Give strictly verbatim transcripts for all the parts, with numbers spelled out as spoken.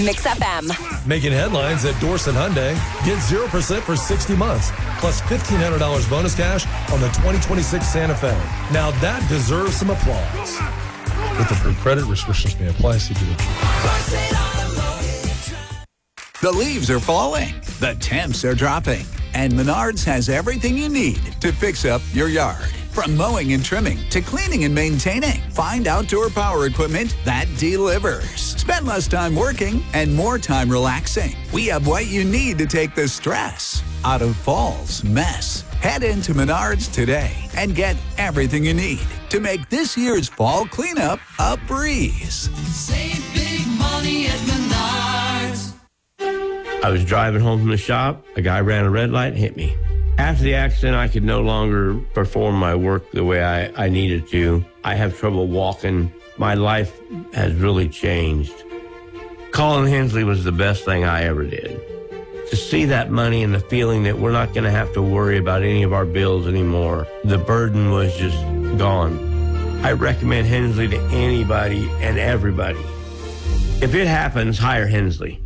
Mix F M. Making headlines at Dorset Hyundai. Get zero percent for sixty months, plus fifteen hundred dollars bonus cash on the twenty twenty-six Santa Fe. Now that deserves some applause. With approved credit, restrictions may apply. See you. The leaves are falling. The temps are dropping. And Menards has everything you need to fix up your yard. From mowing and trimming to cleaning and maintaining, find outdoor power equipment that delivers. Spend less time working and more time relaxing. We have what you need to take the stress out of fall's mess. Head into Menards today and get everything you need to make this year's fall cleanup a breeze. Save big money at Menards. I was driving home from the shop. A guy ran a red light and hit me. After the accident, I could no longer perform my work the way I, I needed to. I have trouble walking. My life has really changed. Calling Hensley was the best thing I ever did. To see that money and the feeling that we're not going to have to worry about any of our bills anymore, the burden was just gone. I recommend Hensley to anybody and everybody. If it happens, hire Hensley.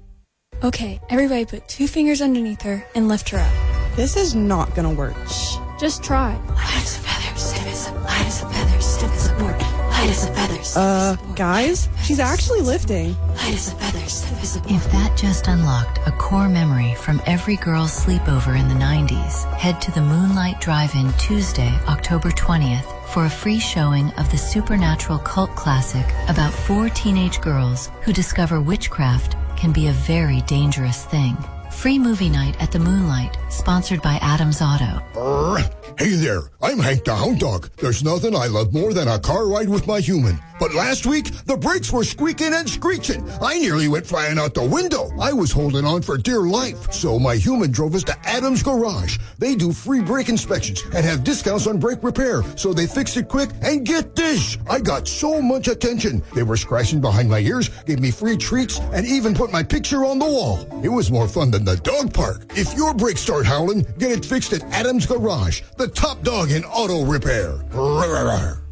Okay, everybody put two fingers underneath her and lift her up. This is not gonna work. Shh, just try. Light as a feather, stiff as a, light as a feather, stiff as a board. Light as a feather, stiff Uh, as a board. guys, she's actually lifting. Light as a feather, stiff as a board. If that just unlocked a core memory from every girl's sleepover in the nineties, head to the Moonlight Drive-In Tuesday, October twentieth for a free showing of the supernatural cult classic about four teenage girls who discover witchcraft can be a very dangerous thing. Free movie night at the Moonlight, sponsored by Adams Auto. Brr. Hey there, I'm Hank the Hound Dog. There's nothing I love more than a car ride with my human. But last week, the brakes were squeaking and screeching. I nearly went flying out the window. I was holding on for dear life. So my human drove us to Adams Garage. They do free brake inspections and have discounts on brake repair. So they fixed it quick, and get this, I got so much attention. They were scratching behind my ears, gave me free treats, and even put my picture on the wall. It was more fun than the dog park. If your brakes start howling, get it fixed at Adams Garage, the top dog in auto repair. Rawr.